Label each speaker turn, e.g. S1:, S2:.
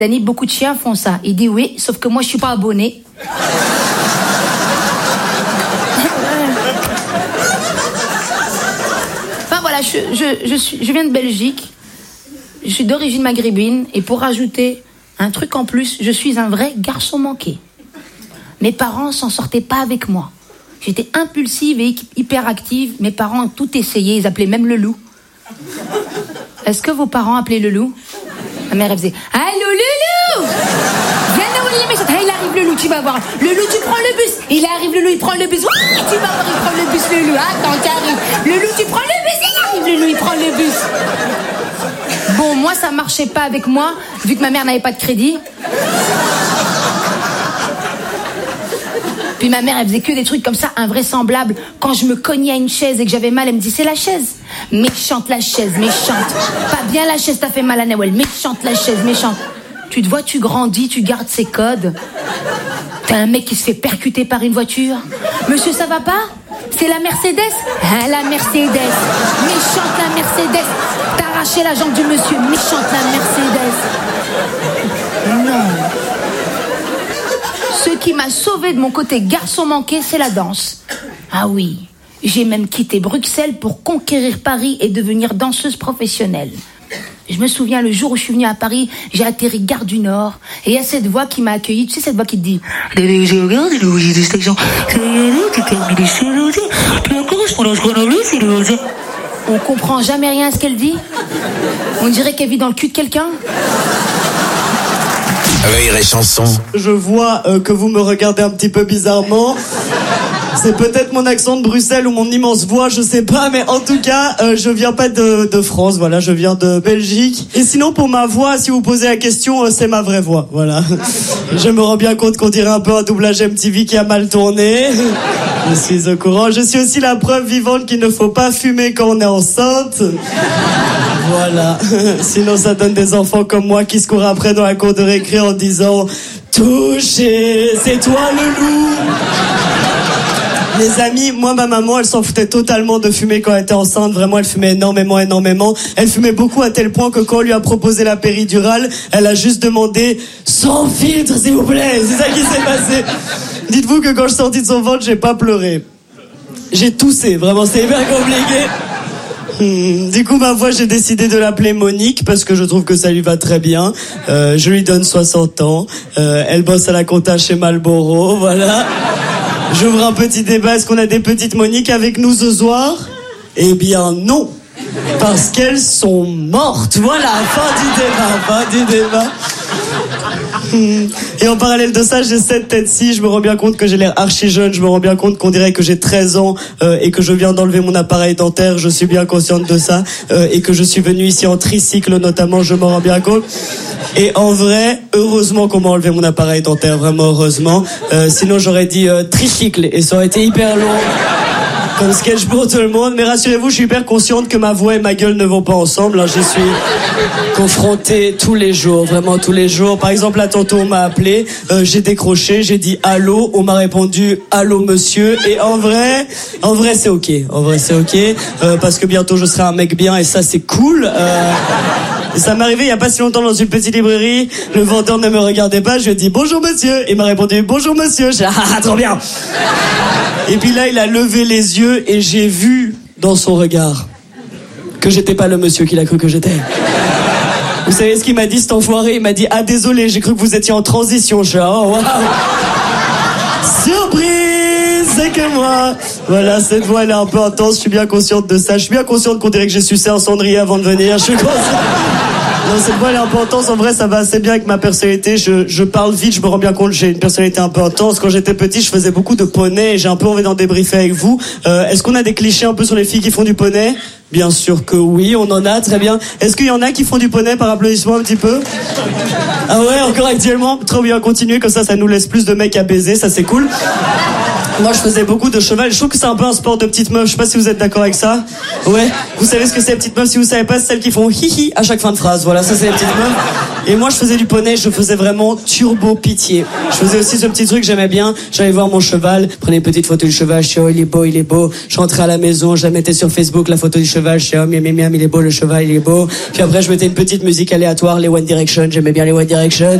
S1: Dani, beaucoup de chiens font ça. Il dit oui, sauf que moi je suis pas abonné. Enfin voilà, je viens de Belgique. Je suis d'origine maghrébine et pour rajouter un truc en plus, je suis un vrai garçon manqué. Mes parents s'en sortaient pas avec moi. J'étais impulsive et hyperactive. Mes parents ont tout essayé, ils appelaient même le loup. Est-ce que vos parents appelaient le loup? Ma mère, elle faisait « Allô, le loup! Viens nous les méchants. Ah, il arrive le loup, tu vas voir. Le loup, tu prends le bus. Il arrive le loup, il prend le bus. Oui, tu vas voir, il prend le bus, le loup. Attends, tu arrives. Le loup, tu prends le bus. Il arrive le loup, il prend le bus. » Bon, moi, ça marchait pas avec moi, vu que ma mère n'avait pas de crédit. Puis ma mère, elle faisait que des trucs comme ça, invraisemblables. Quand je me cognais à une chaise et que j'avais mal, elle me dit, c'est la chaise. Méchante la chaise, méchante. Pas bien la chaise, t'as fait mal à Nawel. Méchante la chaise, méchante. Tu te vois, tu grandis, tu gardes ses codes. T'as un mec qui se fait percuter par une voiture. Monsieur, ça va pas? C'est la Mercedes? Ah, la Mercedes. Méchante la Mercedes. T'as arraché la jambe du monsieur. Méchante la Mercedes. Non. Ce qui m'a sauvé de mon côté garçon manqué, c'est la danse. Ah oui, j'ai même quitté Bruxelles pour conquérir Paris et devenir danseuse professionnelle. Je me souviens, le jour où je suis venue à Paris, j'ai atterri Gare du Nord et il y a cette voix qui m'a accueillie. Tu sais, cette voix qui te dit... On comprend jamais rien à ce qu'elle dit. On dirait qu'elle vit dans le cul de quelqu'un.
S2: Rire et chanson.
S3: Je vois que vous me regardez un petit peu bizarrement. C'est peut-être mon accent de Bruxelles ou mon immense voix, je sais pas, mais en tout cas, je viens pas de France, voilà, je viens de Belgique. Et sinon, pour ma voix, si vous posez la question, c'est ma vraie voix, voilà. Je me rends bien compte qu'on dirait un peu un doublage MTV qui a mal tourné. Je suis au courant. Je suis aussi la preuve vivante qu'il ne faut pas fumer quand on est enceinte. Voilà. Sinon, ça donne des enfants comme moi qui se courent après dans la cour de récré en disant « Touché, c'est toi le loup !» Les amis, moi, ma maman, elle s'en foutait totalement de fumer quand elle était enceinte. Vraiment, elle fumait énormément. Elle fumait beaucoup à tel point que quand on lui a proposé la péridurale, elle a juste demandé « Sans filtre, s'il vous plaît !» C'est ça qui s'est passé. Dites-vous que quand je suis sorti de son ventre, j'ai pas pleuré. J'ai toussé, vraiment, c'est hyper compliqué. Du coup, ma voix, j'ai décidé de l'appeler Monique parce que je trouve que ça lui va très bien. Je lui donne 60 ans. Elle bosse à la compta chez Marlboro, voilà. J'ouvre un petit débat. Est-ce qu'on a des petites Moniques avec nous ce soir? Eh bien, non. Parce qu'elles sont mortes. Voilà, fin du débat. Et en parallèle de ça, j'ai cette tête-ci, je me rends bien compte que j'ai l'air archi jeune, je me rends bien compte qu'on dirait que j'ai 13 ans et que je viens d'enlever mon appareil dentaire, je suis bien consciente de ça, et que je suis venu ici en tricycle notamment, je m'en rends bien compte. Et en vrai, heureusement qu'on m'a enlevé mon appareil dentaire, vraiment heureusement, sinon j'aurais dit tricycle et ça aurait été hyper long. Comme sketch pour tout le monde, mais rassurez-vous, je suis hyper consciente que ma voix et ma gueule ne vont pas ensemble. Hein. J'y suis confronté tous les jours, vraiment tous les jours. Par exemple, là, tantôt, on m'a appelé, j'ai décroché, j'ai dit allô, on m'a répondu allô monsieur, et en vrai, c'est ok. En vrai, c'est ok, parce que bientôt je serai un mec bien et ça, c'est cool. Ça m'est arrivé il y a pas si longtemps dans une petite librairie. Le vendeur ne me regardait pas. Je lui ai dit bonjour monsieur. Il m'a répondu bonjour monsieur. J'ai dit ah trop bien. Et puis là il a levé les yeux et j'ai vu dans son regard que j'étais pas le monsieur qu'il a cru que j'étais. Vous savez ce qu'il m'a dit cet enfoiré? Il m'a dit ah désolé, j'ai cru que vous étiez en transition. Je suis oh waouh. Surprise, c'est que moi. Voilà, cette voix elle est un peu intense, je suis bien consciente de ça. Je suis bien consciente qu'on dirait que j'ai sucé un cendrier avant de venir. Je suis consciente. Non, cette voix elle est un peu intense, en vrai ça va assez bien avec ma personnalité. Je parle vite, je me rends bien compte que j'ai une personnalité un peu intense. Quand j'étais petit, je faisais beaucoup de poney et j'ai un peu envie d'en débriefer avec vous. Est-ce qu'on a des clichés un peu sur les filles qui font du poney? Bien sûr que oui, on en a, très bien. Est-ce qu'il y en a qui font du poney par applaudissement un petit peu? Ah ouais, encore actuellement? Trop bien, continuez, comme ça nous laisse plus de mecs à baiser, ça c'est cool. Moi je faisais beaucoup de cheval, je trouve que c'est un peu un sport de petite meuf, je sais pas si vous êtes d'accord avec ça. Ouais, vous savez ce que c'est les petites meufs, si vous savez pas, c'est celles qui font hihi à chaque fin de phrase, voilà, ça c'est les petites meufs. Et moi je faisais du poney, je faisais vraiment turbo pitié. Je faisais aussi ce petit truc, j'aimais bien, j'allais voir mon cheval, prenais une petite photo du cheval, je suis oh il est beau, je rentrais à la maison, je la mettais sur Facebook, la photo du cheval. cheval, je suis miam, miam, il est beau, le cheval, il est beau. Puis après, je mettais une petite musique aléatoire, les One Direction, j'aimais bien les One Direction.